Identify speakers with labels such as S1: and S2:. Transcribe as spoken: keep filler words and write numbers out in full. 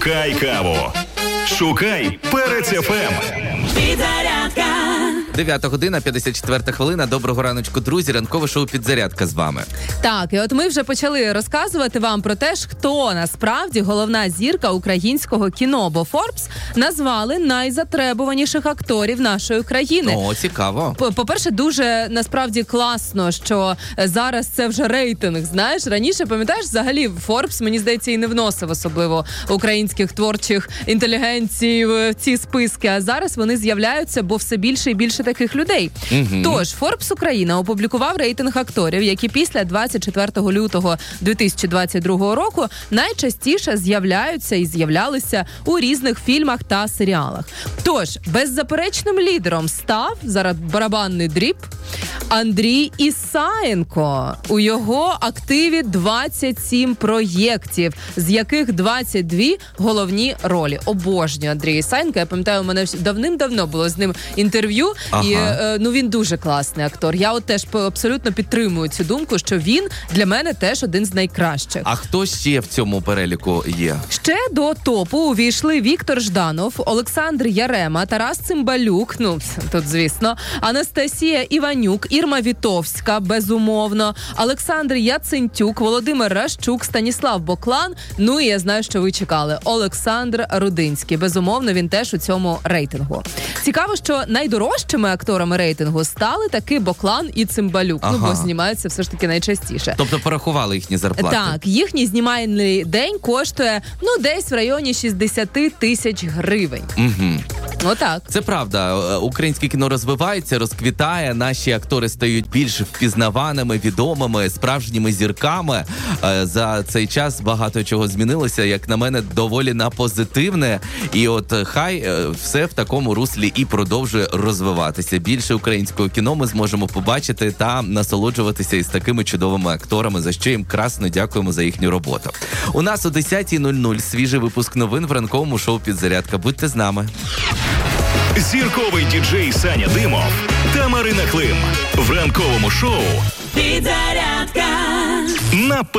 S1: Кай каву. Шукай Перець еф ем.
S2: Підзарядка.
S3: дев'ята година, п'ятдесят четверта хвилина. Доброго раночку, друзі. Ранкове шоу «Підзарядка» з вами.
S4: Так, і от ми вже почали розказувати вам про те, хто насправді головна зірка українського кіно, бо Forbes назвали найзатребуваніших акторів нашої країни.
S3: О, цікаво.
S4: По-перше, дуже насправді класно, що зараз це вже рейтинг, знаєш. Раніше, пам'ятаєш, взагалі Forbes, мені здається, і не вносив особливо українських творчих інтелігенцій в ці списки, а зараз вони з'являються, бо все більше і більше таких людей. Угу. Тож, Forbes Україна опублікував рейтинг акторів, які після двадцять четвертого лютого дві тисячі двадцять другого року найчастіше з'являються і з'являлися у різних фільмах та серіалах. Тож, беззаперечним лідером став, зараз барабанний дріб, Андрій Ісаєнко. У його активі двадцять сім проєктів, з яких двадцять два головні ролі. Обожнюю Андрія Ісаєнка. Я пам'ятаю, у мене давним-давно було з ним інтерв'ю. Ага. І е, ну, він дуже класний актор. Я от теж абсолютно підтримую цю думку, що він для мене теж один з найкращих.
S3: А хто ще в цьому переліку є?
S4: Ще до топу увійшли Віктор Жданов, Олександр Ярема, Тарас Цимбалюк, ну, тут, звісно, Анастасія Іванюк, Ірма Вітовська, безумовно, Олександр Яцентюк, Володимир Ращук, Станіслав Боклан, ну і я знаю, що ви чекали, Олександр Рудинський. Безумовно, він теж у цьому рейтингу. Цікаво, що найдорожчими акторами рейтингу стали таки Боклан і Цимбалюк. Ага. Ну, бо знімаються все ж таки найчастіше.
S3: Тобто порахували їхні зарплати?
S4: Так, їхній знімальний день коштує, ну, десь в районі шістдесят тисяч гривень.
S3: Угу.
S4: Отак.
S3: Це правда. Українське кіно розвивається, розквітає, наші актори стають більш впізнаваними, відомими, справжніми зірками. За цей час багато чого змінилося, як на мене, доволі на позитивне. І от хай все в такому руслі і продовжує розвиватися. Більше українського кіно ми зможемо побачити та насолоджуватися із такими чудовими акторами, за що їм красно дякуємо за їхню роботу. У нас о десята нуль нуль свіжий випуск новин в ранковому шоу «Підзарядка». Будьте з нами.
S1: Зірковий діджей Саня Димов та Марина Клим в ранковому шоу
S2: «Підзарядка»
S1: на